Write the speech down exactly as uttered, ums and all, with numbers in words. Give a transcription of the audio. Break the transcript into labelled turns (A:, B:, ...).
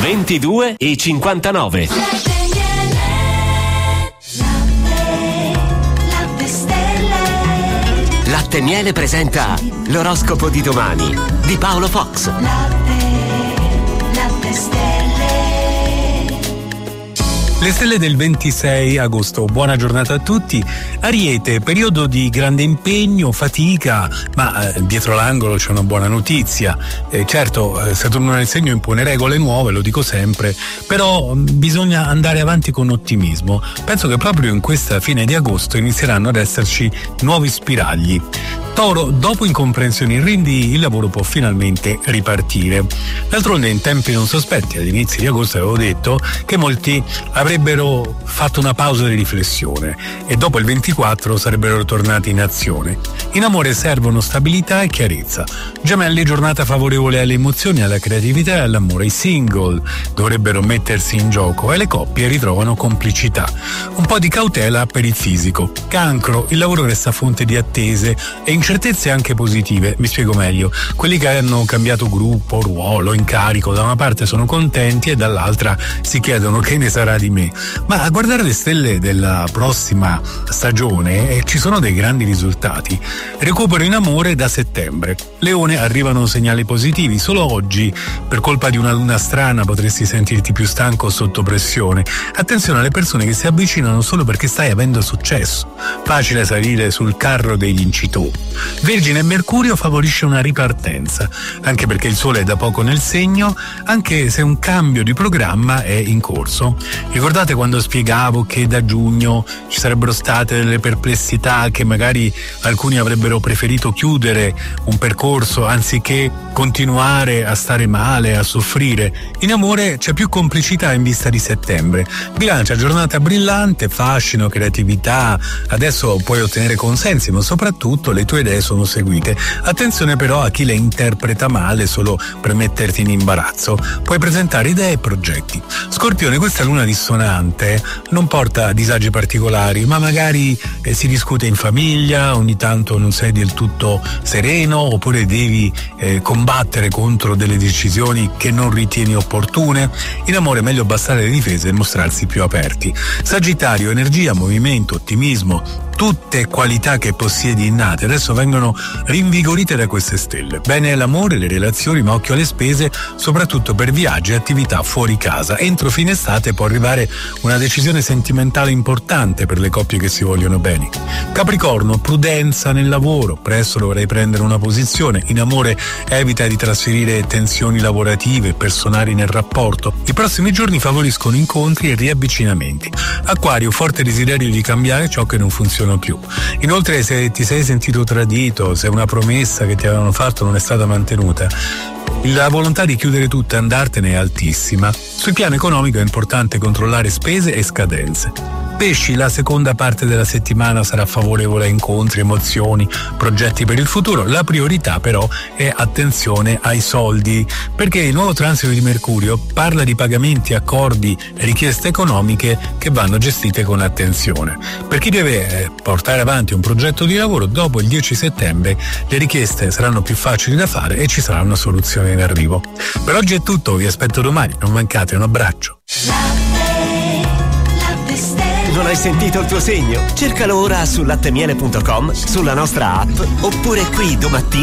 A: ventidue e cinquantanove. Latte e Miele presenta l'oroscopo di domani di Paolo Fox.
B: Latte, latte stelle.
C: Le stelle del ventisei agosto, buona giornata a tutti. Ariete, periodo di grande impegno, fatica, ma eh, dietro l'angolo c'è una buona notizia. Eh, certo, eh, Saturno nel segno impone regole nuove, lo dico sempre, però mh, bisogna andare avanti con ottimismo. Penso che proprio in questa fine di agosto inizieranno ad esserci nuovi spiragli. Toro, dopo incomprensioni e rinvii, il lavoro può finalmente ripartire. D'altronde, in tempi non sospetti, all'inizio di agosto avevo detto che molti avrebbero fatto una pausa di riflessione e dopo il ventiquattro sarebbero tornati in azione. In amore servono stabilità e chiarezza. Gemelli, giornata favorevole alle emozioni, alla creatività e all'amore. I single dovrebbero mettersi in gioco e le coppie ritrovano complicità. Un po' di cautela per il fisico. Cancro, il lavoro resta fonte di attese e incertezze anche positive. Mi spiego meglio. Quelli che hanno cambiato gruppo, ruolo, incarico, da una parte sono contenti e dall'altra si chiedono che ne sarà di me. Ma a guardare le stelle della prossima stagione eh, ci sono dei grandi risultati. Recupero in amore da settembre. Leone, arrivano segnali positivi. Solo oggi, per colpa di una luna strana, potresti sentirti più stanco o sotto pressione. Attenzione alle persone che si avvicinano solo perché stai avendo successo. Facile salire sul carro dei vincitori. Vergine, Mercurio favorisce una ripartenza, anche perché il Sole è da poco nel segno, anche se un cambio di programma è in corso. Ricordate quando spiegavo che da giugno ci sarebbero state delle perplessità, che magari alcuni avrebbero preferito chiudere un percorso anziché continuare a stare male, a soffrire? In amore c'è più complicità in vista di settembre. Bilancia, giornata brillante, fascino, creatività, adesso puoi ottenere consensi, ma soprattutto le tue idee sono seguite. Attenzione però a chi le interpreta male solo per metterti in imbarazzo. Puoi presentare idee e progetti. Scorpione, questa luna dissonante non porta a disagi particolari, ma magari eh, si discute in famiglia, ogni tanto non sei del tutto sereno, oppure devi eh, combattere contro delle decisioni che non ritieni opportune. In amore è meglio abbassare le difese e mostrarsi più aperti. Sagittario, energia, movimento, ottimismo, tutte qualità che possiedi innate adesso vengono rinvigorite da queste stelle. Bene l'amore, le relazioni, ma occhio alle spese, soprattutto per viaggi e attività fuori casa. Entro fine estate può arrivare una decisione sentimentale importante per le coppie che si vogliono bene. Capricorno, prudenza nel lavoro, presto dovrai prendere una posizione. In amore evita di trasferire tensioni lavorative e personali nel rapporto. I prossimi giorni favoriscono incontri e riavvicinamenti. Acquario, forte desiderio di cambiare ciò che non funziona più. Inoltre, se ti sei sentito tradito, se una promessa che ti avevano fatto non è stata mantenuta, la volontà di chiudere tutto e andartene è altissima. Sul piano economico è importante controllare spese e scadenze. Pesci, la seconda parte della settimana sarà favorevole a incontri, emozioni, progetti per il futuro. La priorità però è attenzione ai soldi, perché il nuovo transito di Mercurio parla di pagamenti, accordi e richieste economiche che vanno gestite con attenzione. Per chi deve portare avanti un progetto di lavoro, dopo il dieci settembre le richieste saranno più facili da fare e ci sarà una soluzione in arrivo. Per oggi è tutto, vi aspetto domani, non mancate, un abbraccio.
A: Non hai sentito il tuo segno? Cercalo ora su lattemiele punto com, sulla nostra app, oppure qui domattina